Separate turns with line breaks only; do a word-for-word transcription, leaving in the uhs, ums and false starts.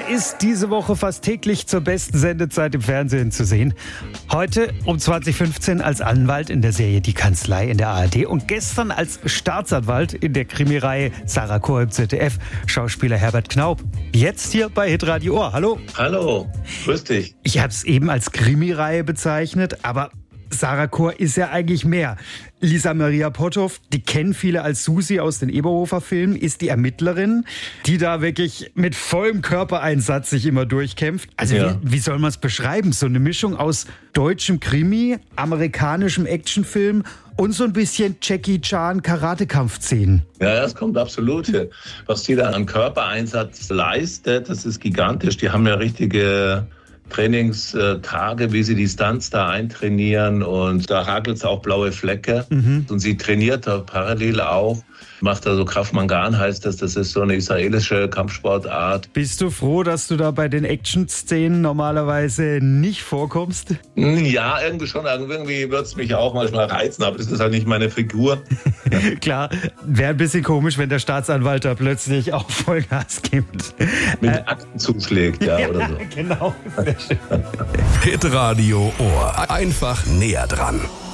ist diese Woche fast täglich zur besten Sendezeit im Fernsehen zu sehen. Heute um zwanzig fünfzehn als Anwalt in der Serie Die Kanzlei in der A R D und gestern als Staatsanwalt in der Krimireihe Sarah Chor im Z D F, Schauspieler Herbert Knaub. Jetzt hier bei Hitradio Ohr. Hallo.
Hallo, grüß dich.
Ich habe es eben als Krimireihe bezeichnet, aber Sarah Chor ist ja eigentlich mehr. Lisa Maria Potthoff, die kennen viele als Susi aus den Eberhofer-Filmen, ist die Ermittlerin, die da wirklich mit vollem Körpereinsatz sich immer durchkämpft. Also
Ja.
wie, wie soll man es beschreiben? So eine Mischung aus deutschem Krimi, amerikanischem Actionfilm und so ein bisschen Jackie Chan Karate-Kampfszenen.
Ja, das kommt absolut hin. Was die da an Körpereinsatz leistet, das ist gigantisch. Die haben ja richtige Trainingstage, wie sie die Stunts da eintrainieren, und da hagelt es auch blaue Flecke. Mhm. Und sie trainiert da parallel auch, macht da so Krav Magan, heißt das, das ist so eine israelische Kampfsportart.
Bist du froh, dass du da bei den Action-Szenen normalerweise nicht vorkommst?
Ja, irgendwie schon, irgendwie wird es mich auch manchmal reizen, aber das ist halt nicht meine Figur.
Klar, wäre ein bisschen komisch, wenn der Staatsanwalt da plötzlich auch Vollgas gibt.
Mit
Äh,
Akten zuschlägt, ja, oder so.
Genau.
Hitradio Ohr. Einfach näher dran.